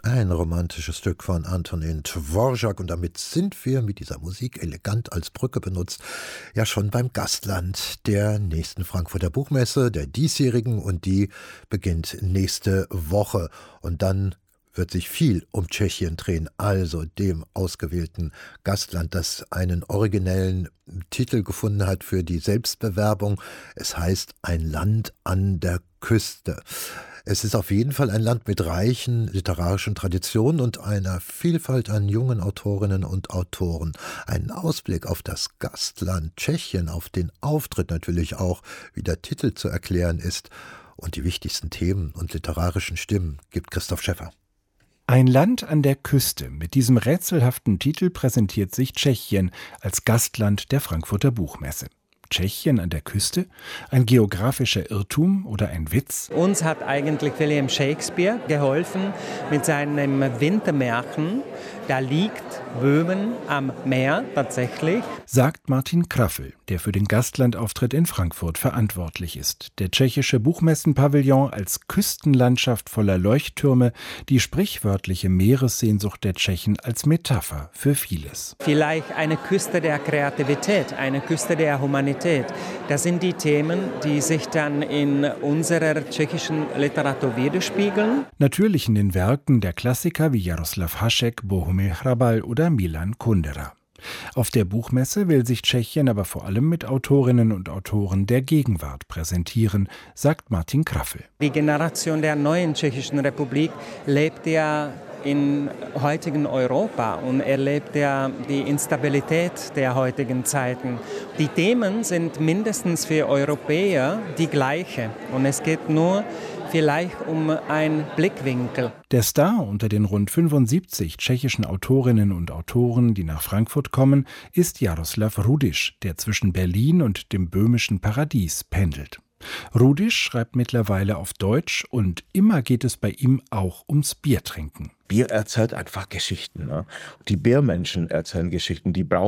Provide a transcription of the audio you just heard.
Ein romantisches Stück von Antonin Dvorak, und damit sind wir mit dieser Musik elegant als Brücke benutzt, ja schon beim Gastland der nächsten Frankfurter Buchmesse, der diesjährigen, und die beginnt nächste Woche. Und dann wird sich viel um Tschechien drehen, also dem ausgewählten Gastland, das einen originellen Titel gefunden hat für die Selbstbewerbung. Es heißt Ein Land an der Küste. Es ist auf jeden Fall ein Land mit reichen literarischen Traditionen und einer Vielfalt an jungen Autorinnen und Autoren. Ein Ausblick auf das Gastland Tschechien, auf den Auftritt natürlich auch, wie der Titel zu erklären ist. Und die wichtigsten Themen und literarischen Stimmen gibt Christoph Schäffer. Ein Land an der Küste. Mit diesem rätselhaften Titel präsentiert sich Tschechien als Gastland der Frankfurter Buchmesse. Tschechien an der Küste? Ein geografischer Irrtum oder ein Witz? Uns hat eigentlich William Shakespeare geholfen mit seinem Wintermärchen. Da liegt Böhmen am Meer tatsächlich. Sagt Martin Kraffel, der für den Gastlandauftritt in Frankfurt verantwortlich ist. Der tschechische Buchmessenpavillon als Küstenlandschaft voller Leuchttürme, die sprichwörtliche Meeressehnsucht der Tschechen als Metapher für vieles. Vielleicht eine Küste der Kreativität, eine Küste der Humanität. Das sind die Themen, die sich dann in unserer tschechischen Literatur widerspiegeln. Natürlich in den Werken der Klassiker wie Jaroslav Hašek, Bohumil Hrabal oder Milan Kundera. Auf der Buchmesse will sich Tschechien aber vor allem mit Autorinnen und Autoren der Gegenwart präsentieren, sagt Martin Kraffel. Die Generation der neuen Tschechischen Republik lebt ja im heutigen Europa und erlebt ja die Instabilität der heutigen Zeiten. Die Themen sind mindestens für Europäer die gleiche und es geht nur vielleicht um einen Blickwinkel. Der Star unter den rund 75 tschechischen Autorinnen und Autoren, die nach Frankfurt kommen, ist Jaroslav Rudiš, der zwischen Berlin und dem böhmischen Paradies pendelt. Rudiš schreibt mittlerweile auf Deutsch und immer geht es bei ihm auch ums Biertrinken. Bier erzählt einfach Geschichten. Ne? Die Biermenschen erzählen Geschichten, die